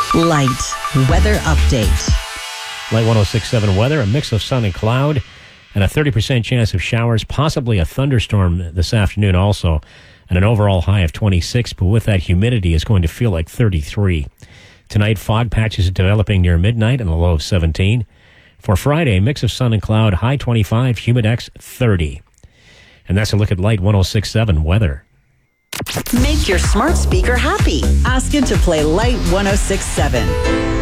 Light weather update. Light 106.7 weather, a mix of sun and cloud, and a 30% chance of showers, possibly a thunderstorm this afternoon also, and an overall high of 26, but with that humidity, it's going to feel like 33. Tonight, fog patches developing near midnight and a low of 17. For Friday, mix of sun and cloud, high 25, humidex 30. And that's a look at Light 106.7 weather. Make your smart speaker happy. Ask it to play Light 106.7.